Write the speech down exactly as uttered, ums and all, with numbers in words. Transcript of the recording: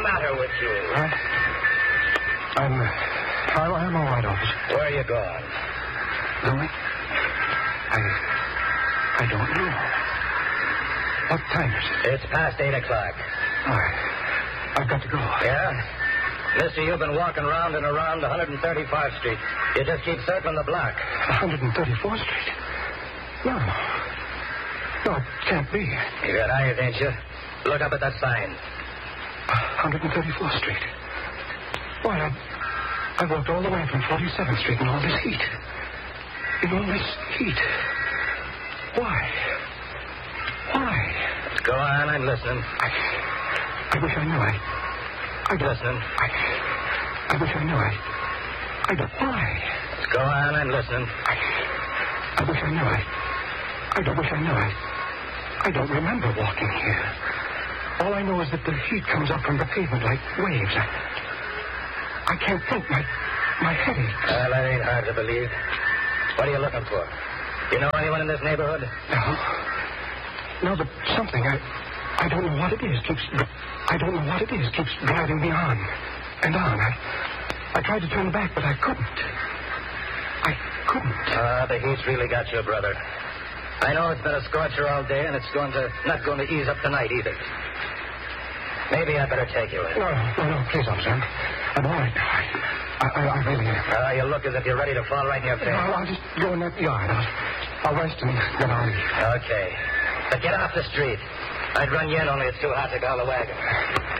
matter with you? Huh? I'm, uh, I'm all right, officer. Where are you going? Louis? I... I don't know. What time is it? It's past eight o'clock. All right. I've got to go. Yeah? Mister, you've been walking round and around one thirty-fifth Street. You just keep circling the block. one thirty-fourth Street? No. No, it can't be. You got eyes, ain't you? Look up at that sign. one thirty-fourth Street. Why, I, I walked all the way from forty-seventh Street in all this heat. In all this heat. Why? Why? Go on, I'm listening. I, I wish I knew. I, I don't. Listening. I, I wish I knew. I, I don't. Why? Go on, I'm listening. I, I wish I knew. I, I don't wish I knew. I, I don't remember walking here. All I know is that the heat comes up from the pavement like waves. I, I can't think. My, my head aches. Well, that ain't hard to believe. What are you looking for? You know anyone in this neighborhood? No. No, but something. I, I don't know what it is. Keeps. I don't know what it is. Keeps driving me on and on. I, I tried to turn back, but I couldn't. I couldn't. Ah, uh, the heat's really got you, brother. I know it's been a scorcher all day, and it's going to not going to ease up tonight either. Maybe I'd better take you in. No, no, no, please, officer. I'm, I'm all right now. I, I, I really am. Ah, uh, you look as if you're ready to fall right in your face. No, I'll just go in that yard. I'll, I'll rest and then I'll leave. Okay. But get off the street. I'd run you in, only it's too hot to call the wagon.